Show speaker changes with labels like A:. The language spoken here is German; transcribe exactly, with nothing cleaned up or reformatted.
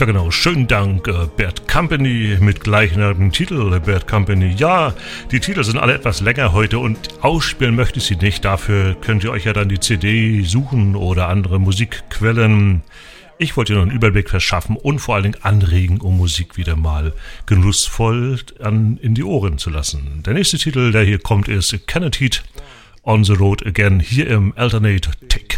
A: Ja genau, schönen Dank, äh, Bad Company mit gleichnamigen Titel, Bad Company. Ja, die Titel sind alle etwas länger heute und ausspielen möchte ich sie nicht. Dafür könnt ihr euch ja dann die C D suchen oder andere Musikquellen. Ich wollte nur einen Überblick verschaffen und vor allen Dingen anregen, um Musik wieder mal genussvoll an, in die Ohren zu lassen. Der nächste Titel, der hier kommt, ist Cannot Heat on the Road Again, hier im Alternate Tech.